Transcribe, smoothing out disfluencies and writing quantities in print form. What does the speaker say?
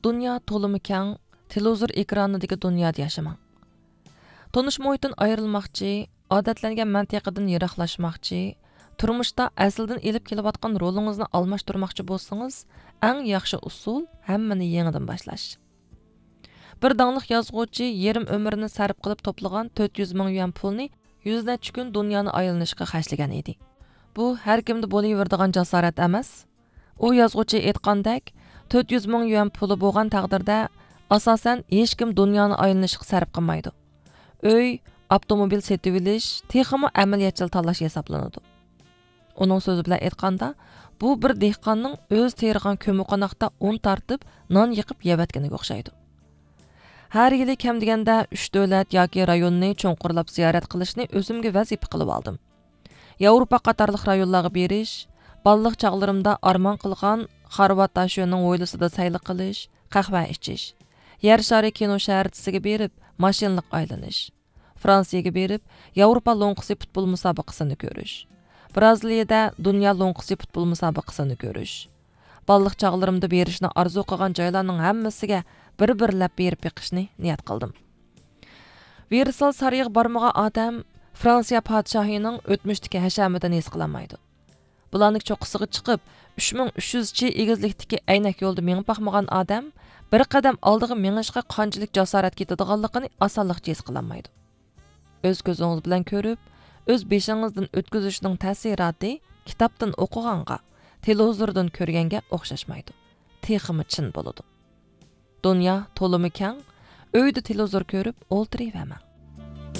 Dünya tolımı keng, televizor ekranidagi dunyoda yashamang. Tonish muhitdan ayrilmoqchi, odatlangan mantiqadan yiroqlashmoqchi, turmushda asldan elib kelayotgan rolingizni almashtirmoqchi bo'lsangiz, eng yaxshi usul hammani yangidan boshlash. Bir dangliq yozuvchi yarim umrini sarf qilib to'plagan 400 ming yuan pulni 100 necha kun dunyoni aylanishga xarjlagan edi. Bu har kimda bo'laveradigan jasorat emas. U yozuvchi aytgandek, 400 ming yuan puli bo'lgan taqdirda asosan hech kim dunyoni aylanishga sarf qilmaydi. Uy, avtomobil setib olish, texmi amaliyatchil tanlash hisoblanadi. Uning so'zi bilan aytganda, bu bir dehqonning o'z terigan ko'miqonoqda un tartib, non yiqib yevatganiga o'xshaydi. Har yili kam deganda 3 davlat yoki rayonni cho'nqurlab ziyorat qilishni o'zimga vazifa qilib oldim. Yevropa qatorliq rayonlarga berish, balliq chog'larimda armon qilgan Xorvat tashiyoning o'ylisida sayli qilish, qahva ichish, yer shari kino shaharchisiga berib, mashinliq aylanish, Fransiyaga berib, Yevropa lo'nqisi futbol musobaqasini ko'rish, Braziliyada dunyo lo'nqisi futbol musobaqasini ko'rish. Balliq chog'larimda berishni arzu qilgan joylarning hammasiga bir-birlab berib beqishni niyat qildim. Versal sarayga bormagan odam Fransiya podshohining o'tmishdagi hashamidan his qilmaydi. Bularning cho'qqisiga chiqib, 3300 chi egizlikdagi aynak yo'lda mengib boqmagan odam bir qadam oldiga mengishga qanchalik jasorat ketadiganligini osonlikcha his qilmaydi. O'z ko'zingiz bilan ko'rib, o'z beshingizdan o'tkazishning ta'siroti kitobdan o'qiganga, televizordan ko'rganga o'xshashmaydi. Texmi chin bo'ladi. Dunyo to'limi keng, uyda televizor ko'rib o'ltiravermang.